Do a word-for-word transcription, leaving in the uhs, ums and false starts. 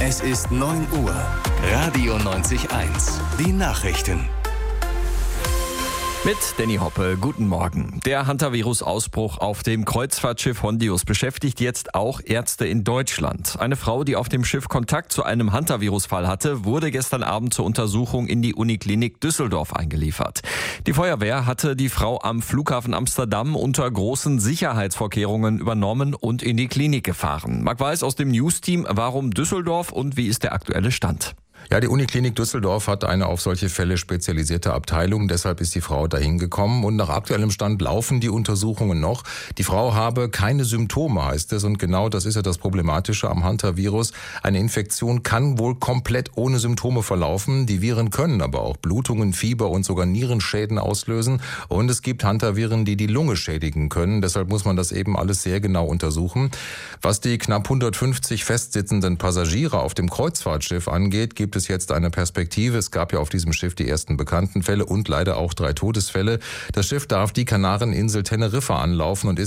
Es ist neun Uhr. Radio neunzig Komma eins. Die Nachrichten. Mit Danny Hoppe, guten Morgen. Der Hantavirus-Ausbruch auf dem Kreuzfahrtschiff Hondius beschäftigt jetzt auch Ärzte in Deutschland. Eine Frau, die auf dem Schiff Kontakt zu einem Hantavirus-Fall hatte, wurde gestern Abend zur Untersuchung in die Uniklinik Düsseldorf eingeliefert. Die Feuerwehr hatte die Frau am Flughafen Amsterdam unter großen Sicherheitsvorkehrungen übernommen und in die Klinik gefahren. Marc Weiß aus dem News-Team, warum Düsseldorf und wie ist der aktuelle Stand? Ja, die Uniklinik Düsseldorf hat eine auf solche Fälle spezialisierte Abteilung. Deshalb ist die Frau dahin gekommen. Und nach aktuellem Stand laufen die Untersuchungen noch. Die Frau habe keine Symptome, heißt es. Und genau das ist ja das Problematische am Hantavirus. Eine Infektion kann wohl komplett ohne Symptome verlaufen. Die Viren können aber auch Blutungen, Fieber und sogar Nierenschäden auslösen. Und es gibt Hantaviren, die die Lunge schädigen können. Deshalb muss man das eben alles sehr genau untersuchen. Was die knapp hundertfünfzig festsitzenden Passagiere auf dem Kreuzfahrtschiff angeht, gibt es jetzt eine Perspektive. Es gab ja auf diesem Schiff die ersten bekannten Fälle und leider auch drei Todesfälle. Das Schiff darf die Kanareninsel Teneriffa anlaufen und ist